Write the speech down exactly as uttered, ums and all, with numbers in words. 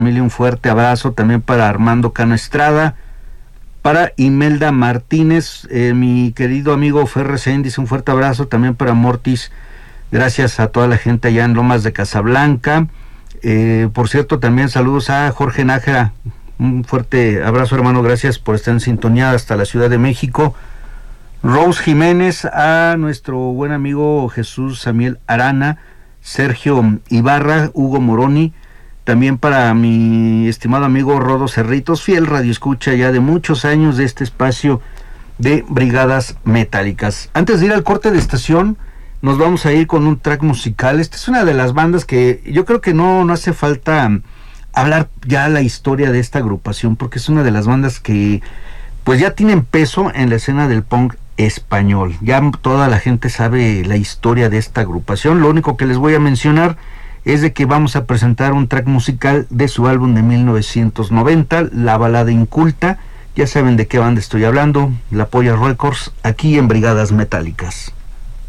familia, un fuerte abrazo también para Armando Cano Estrada, para Imelda Martínez, eh, mi querido amigo Ferres Endis, un fuerte abrazo también para Mortis, gracias a toda la gente allá en Lomas de Casablanca. Eh, por cierto, también saludos a Jorge Nájera, un fuerte abrazo, hermano, gracias por estar en sintonía hasta la Ciudad de México. Rose Jiménez, a nuestro buen amigo Jesús Samiel Arana, Sergio Ibarra, Hugo Moroni, también para mi estimado amigo Rodo Cerritos, fiel radioescucha ya de muchos años de este espacio de Brigadas Metálicas. Antes de ir al corte de estación, nos vamos a ir con un track musical. Esta es una de las bandas que yo creo que no, no hace falta hablar ya la historia de esta agrupación, porque es una de las bandas que pues ya tienen peso en la escena del punk español. Ya toda la gente sabe la historia de esta agrupación. Lo único que les voy a mencionar es de que vamos a presentar un track musical de su álbum de mil novecientos noventa, La Balada Inculta. Ya saben de qué banda estoy hablando, La Polla Records, aquí en Brigadas Metálicas.